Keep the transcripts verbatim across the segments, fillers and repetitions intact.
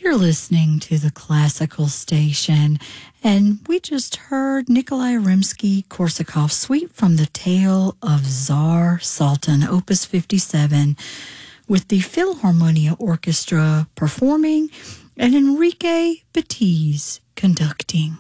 You're listening to the Classical Station, and we just heard Nikolai Rimsky-Korsakov's suite from the Tale of Tsar Sultan, Opus fifty-seven, with the Philharmonia Orchestra performing and Enrique Batiz conducting.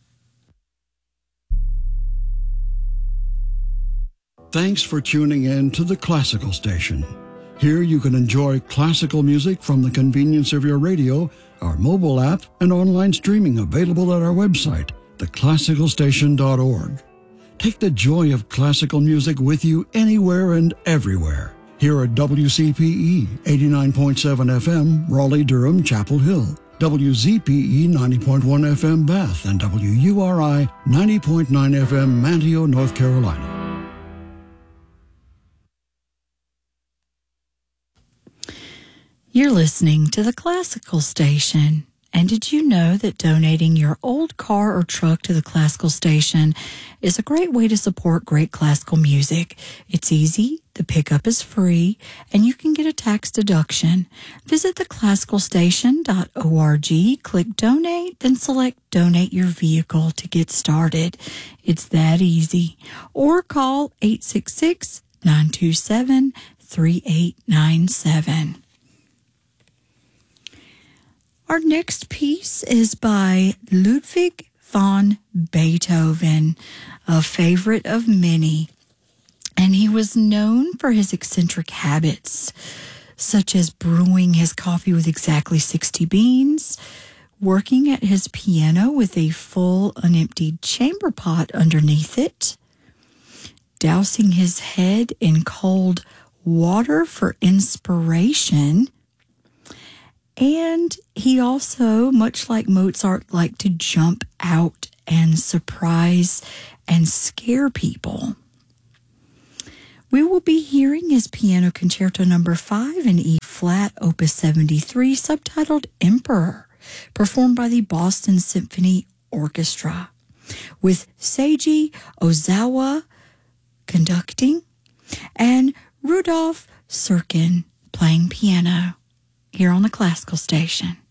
Thanks for tuning in to the Classical Station. Here you can enjoy classical music from the convenience of your radio, our mobile app, and online streaming available at our website, the classical station dot org. Take the joy of classical music with you anywhere and everywhere. Here at W C P E eighty-nine point seven F M, Raleigh-Durham, Chapel Hill, W Z P E ninety point one F M, Bath, and W U R I ninety point nine F M, Manteo, North Carolina. You're listening to the Classical Station. And did you know that donating your old car or truck to the Classical Station is a great way to support great classical music? It's easy, the pickup is free, and you can get a tax deduction. Visit the classical station dot org, click Donate, then select Donate Your Vehicle to get started. It's that easy. Or call eight six six, nine two seven, three eight nine seven. Our next piece is by Ludwig van Beethoven, a favorite of many, and he was known for his eccentric habits, such as brewing his coffee with exactly sixty beans, working at his piano with a full unemptied chamber pot underneath it, dousing his head in cold water for inspiration. And he also, much like Mozart, liked to jump out and surprise and scare people. We will be hearing his Piano Concerto number five in E-flat, Opus seventy-three, subtitled Emperor, performed by the Boston Symphony Orchestra, with Seiji Ozawa conducting and Rudolf Serkin playing piano, here on the Classical Station.